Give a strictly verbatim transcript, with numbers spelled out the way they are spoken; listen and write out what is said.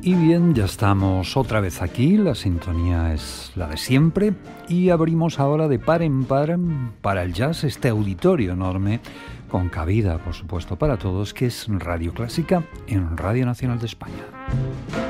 Y bien, ya estamos otra vez aquí, la sintonía es la de siempre y abrimos ahora de par en par para el jazz este auditorio enorme, con cabida, por supuesto, para todos, que es Radio Clásica en Radio Nacional de España.